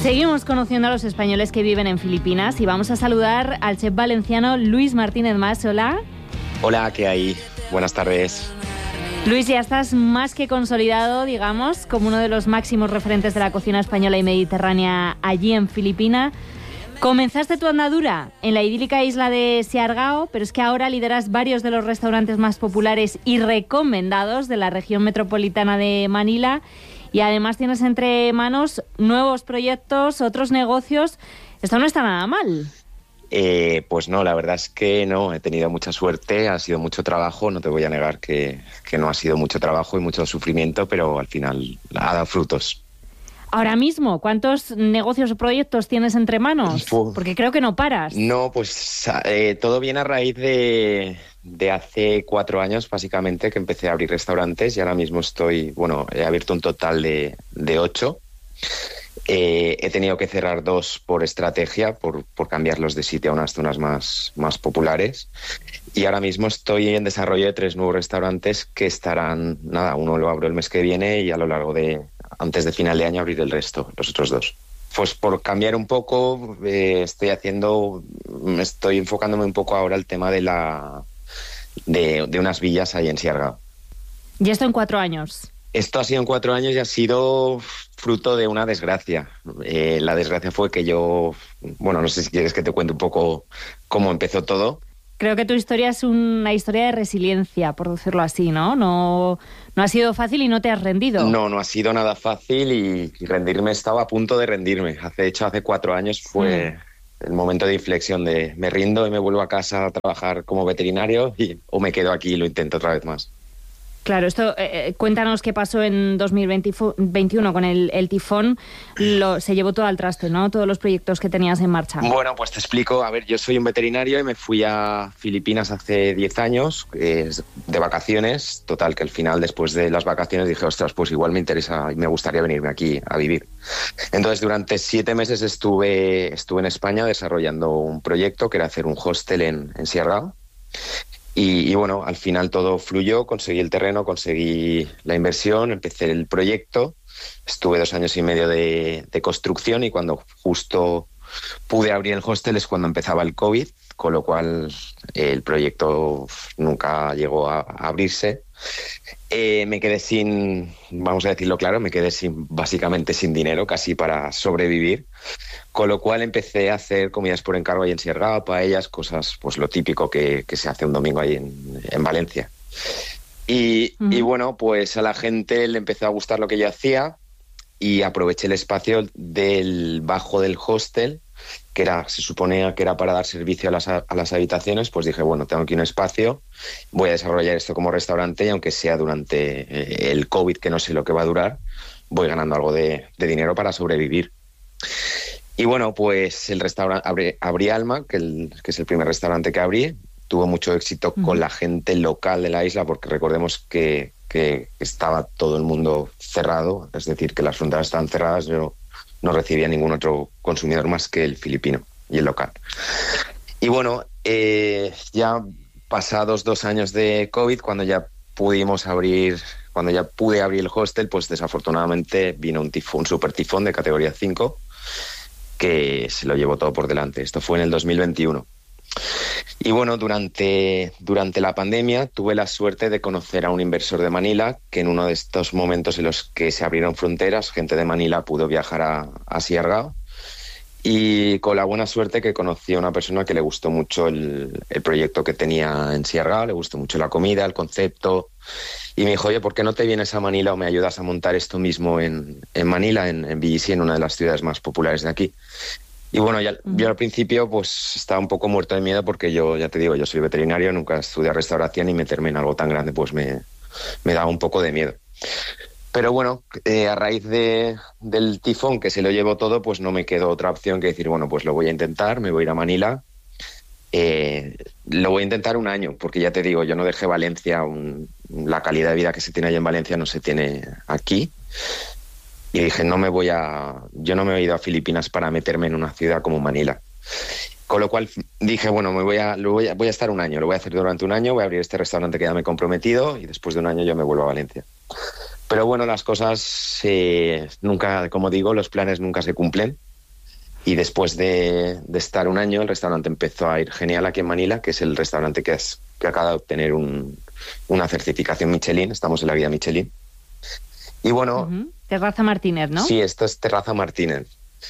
Seguimos conociendo a los españoles que viven en Filipinas y vamos a saludar al chef valenciano Luis Martínez Mas. Hola. Hola, ¿qué hay? Buenas tardes. Luis, ya estás más que consolidado, digamos, como uno de los máximos referentes de la cocina española y mediterránea allí en Filipinas. Comenzaste tu andadura en la idílica isla de Siargao, pero es que ahora lideras varios de los restaurantes más populares y recomendados de la región metropolitana de Manila. Y además tienes entre manos nuevos proyectos, otros negocios. Esto no está nada mal. Pues no, la verdad es que no, he tenido mucha suerte, ha sido mucho trabajo, no te voy a negar que no ha sido mucho trabajo y mucho sufrimiento, pero al final ha dado frutos. Ahora mismo, ¿cuántos negocios o proyectos tienes entre manos? Porque creo que no paras. No, pues todo viene a raíz de hace 4 años, básicamente, que empecé a abrir restaurantes y ahora mismo he abierto un total de 8. He tenido que cerrar 2 por estrategia, por cambiarlos de sitio a unas zonas más populares. Y ahora mismo estoy en desarrollo de 3 nuevos restaurantes que estarán, uno lo abro el mes que viene y a lo largo antes de final de año abrir el resto, los otros 2. Pues por cambiar un poco, estoy enfocándome un poco ahora al tema de unas villas ahí en Siargao. ¿Y esto en 4 años? Esto ha sido en 4 años y ha sido fruto de una desgracia. La desgracia fue que no sé si quieres que te cuente un poco cómo empezó todo. Creo que tu historia es una historia de resiliencia, por decirlo así, ¿no? No ha sido fácil y no te has rendido. No ha sido nada fácil y rendirme, estaba a punto de rendirme. Hace 4 años fue el momento de inflexión de me rindo y me vuelvo a casa a trabajar como veterinario o me quedo aquí y lo intento otra vez más. Claro, esto cuéntanos qué pasó en 2021 con el tifón. Se llevó todo al traste, ¿no? Todos los proyectos que tenías en marcha. Bueno, pues te explico. A ver, yo soy un veterinario y me fui a Filipinas hace 10 años de vacaciones. Total, que al final, después de las vacaciones, dije, ostras, pues igual me interesa y me gustaría venirme aquí a vivir. Entonces, durante 7 meses estuve en España desarrollando un proyecto que era hacer un hostel en Siargao. Y bueno, al final todo fluyó, conseguí el terreno, conseguí la inversión, empecé el proyecto, estuve 2 años y medio de construcción y cuando justo pude abrir el hostel es cuando empezaba el COVID, con lo cual el proyecto nunca llegó a abrirse. Me quedé vamos a decirlo claro, básicamente sin dinero, casi para sobrevivir. Con lo cual empecé a hacer comidas por encargo ahí en Siargao, paellas, cosas, pues lo típico que se hace un domingo ahí en Valencia. Y bueno, pues a la gente le empezó a gustar lo que yo hacía y aproveché el espacio del bajo del hostel, se suponía que era para dar servicio a las habitaciones. Pues dije, bueno, tengo aquí un espacio, voy a desarrollar esto como restaurante y aunque sea durante el COVID, que no sé lo que va a durar, voy ganando algo de dinero para sobrevivir. Y bueno, pues el restaurante abrí Alma, que es el primer restaurante que abrí. Tuvo mucho éxito con la gente local de la isla, porque recordemos que estaba todo el mundo cerrado, es decir, que las fronteras estaban cerradas. Yo no recibía ningún otro consumidor más que el filipino y el local. Y bueno, ya pasados 2 años de COVID, cuando ya pude abrir el hostel, pues desafortunadamente vino un super tifón de categoría 5 que se lo llevó todo por delante. Esto fue en el 2021. Y bueno, durante la pandemia tuve la suerte de conocer a un inversor de Manila, que en uno de estos momentos en los que se abrieron fronteras, gente de Manila pudo viajar a Siargao. Y con la buena suerte que conocí a una persona que le gustó mucho el proyecto que tenía en Siargao, le gustó mucho la comida, el concepto, y me dijo, oye, ¿por qué no te vienes a Manila o me ayudas a montar esto mismo en Manila, en BGC, en una de las ciudades más populares de aquí? Y bueno, yo al principio pues estaba un poco muerto de miedo porque yo, ya te digo, yo soy veterinario, nunca estudié restauración y meterme en algo tan grande pues me daba un poco de miedo. Pero bueno, a raíz del tifón que se lo llevó todo, pues no me quedó otra opción que decir, bueno, pues lo voy a intentar, me voy a ir a Manila. Lo voy a intentar 1 año, porque ya te digo, yo no dejé Valencia, la calidad de vida que se tiene allá en Valencia no se tiene aquí. Y dije, yo no me he ido a Filipinas para meterme en una ciudad como Manila. Con lo cual dije, bueno, voy a estar 1 año, lo voy a hacer durante 1 año, voy a abrir este restaurante que ya me he comprometido y después de 1 año yo me vuelvo a Valencia. Pero bueno, las cosas nunca, como digo, los planes nunca se cumplen. Y después de estar un año, el restaurante empezó a ir genial aquí en Manila, que es el restaurante que acaba de obtener una certificación Michelin. Estamos en la guía Michelin. Y bueno... Terraza Martínez, ¿no? Sí, esto es Terraza Martínez.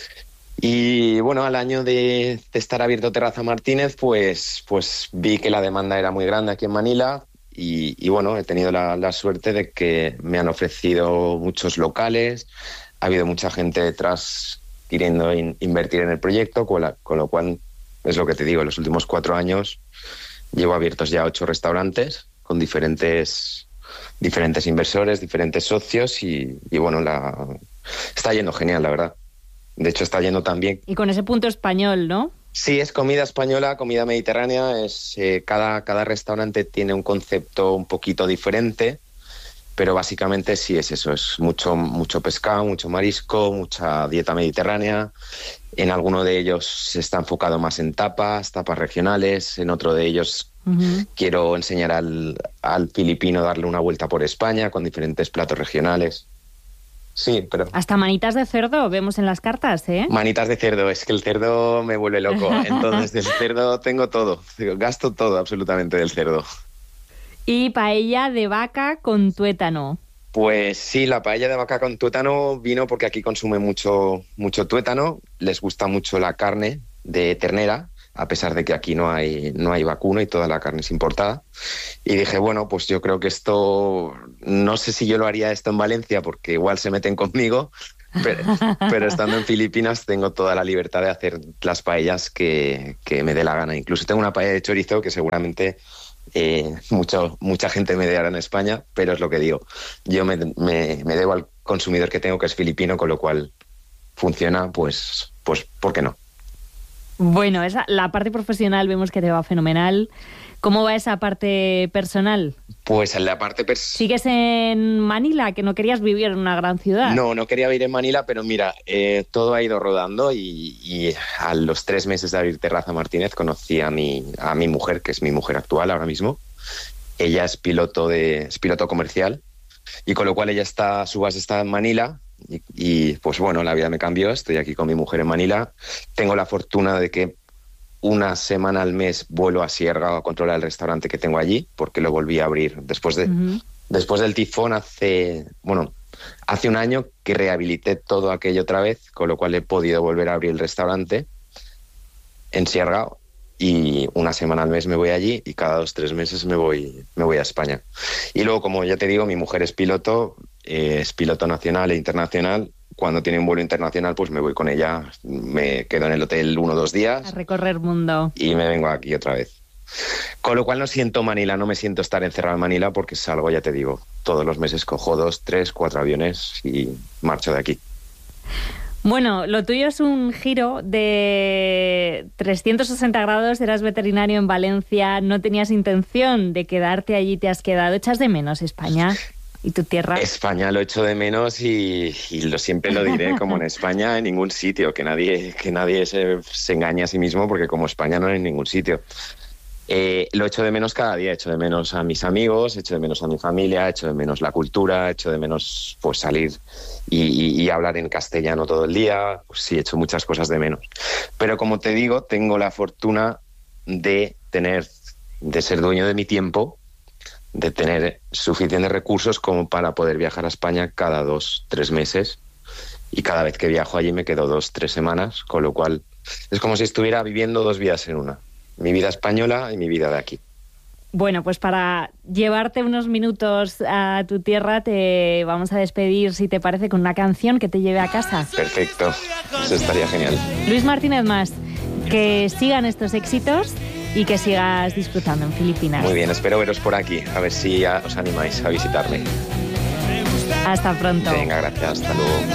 Y bueno, al año de estar abierto Terraza Martínez, pues vi que la demanda era muy grande aquí en Manila. Y bueno, he tenido la suerte de que me han ofrecido muchos locales. Ha habido mucha gente detrás queriendo invertir en el proyecto, con lo cual, es lo que te digo, en los últimos 4 años llevo abiertos ya 8 restaurantes con diferentes inversores, diferentes socios y bueno, está yendo genial, la verdad. De hecho, está yendo también. Y con ese punto español, ¿no? Sí, es comida española, comida mediterránea. Cada restaurante tiene un concepto un poquito diferente. Pero básicamente sí es eso, es mucho pescado, mucho marisco, mucha dieta mediterránea. En alguno de ellos se está enfocado más en tapas regionales. En otro de ellos quiero enseñar al filipino darle una vuelta por España con diferentes platos regionales. Sí, pero... Hasta manitas de cerdo vemos en las cartas, ¿eh? Manitas de cerdo, es que el cerdo me vuelve loco. Entonces del cerdo tengo todo, gasto todo absolutamente del cerdo. Y paella de vaca con tuétano. Pues sí, la paella de vaca con tuétano vino porque aquí consumen mucho tuétano. Les gusta mucho la carne de ternera, a pesar de que aquí no hay vacuno y toda la carne es importada. Y dije, bueno, pues yo creo que esto... No sé si yo lo haría esto en Valencia porque igual se meten conmigo, pero estando en Filipinas tengo toda la libertad de hacer las paellas que me dé la gana. Incluso tengo una paella de chorizo que seguramente... mucha gente me dará en España, pero es lo que digo, yo me debo al consumidor que tengo, que es filipino, con lo cual funciona, pues ¿por qué no? Bueno, la parte profesional vemos que te va fenomenal. ¿Cómo va esa parte personal? Pues en la parte ¿Sigues en Manila, que no querías vivir en una gran ciudad? No quería vivir en Manila, pero mira, todo ha ido rodando y a los 3 meses de abrir Terraza Martínez conocí a mi mujer, que es mi mujer actual ahora mismo. Ella es piloto comercial y con lo cual su base está en Manila y pues bueno, la vida me cambió, estoy aquí con mi mujer en Manila. Tengo la fortuna de que una semana al mes vuelo a Siargao a controlar el restaurante que tengo allí, porque lo volví a abrir después del tifón hace un año que rehabilité todo aquello otra vez, con lo cual he podido volver a abrir el restaurante en Siargao y una semana al mes me voy allí y cada 2-3 meses me voy a España. Y luego, como ya te digo, mi mujer es piloto nacional e internacional. Cuando tiene un vuelo internacional, pues me voy con ella, me quedo en el hotel 1 o 2 días. A recorrer mundo. Y me vengo aquí otra vez. Con lo cual no siento Manila, no me siento estar encerrado en Manila porque salgo, ya te digo, todos los meses cojo 2, 3, 4 aviones y marcho de aquí. Bueno, lo tuyo es un giro de 360 grados, eras veterinario en Valencia, no tenías intención de quedarte allí, te has quedado. ¿Echas de menos España y tu tierra? España lo echo de menos y siempre lo diré, como en España en ningún sitio, que nadie se engañe a sí mismo porque como España no hay en ningún sitio. Lo echo de menos cada día, echo de menos a mis amigos, echo de menos a mi familia, echo de menos la cultura, echo de menos pues salir y hablar en castellano todo el día. Pues sí, echo muchas cosas de menos. Pero como te digo, tengo la fortuna de ser dueño de mi tiempo, de tener suficientes recursos como para poder viajar a España cada 2-3 meses. Y cada vez que viajo allí me quedo 2-3 semanas, con lo cual es como si estuviera viviendo 2 vidas en una. Mi vida española y mi vida de aquí. Bueno, pues para llevarte unos minutos a tu tierra te vamos a despedir, si te parece, con una canción que te lleve a casa. Perfecto, eso estaría genial. Luis Martínez Mas, que sigan estos éxitos y que sigas disfrutando en Filipinas. Muy bien, espero veros por aquí, a ver si os animáis a visitarme. Hasta pronto. Venga, gracias, hasta luego.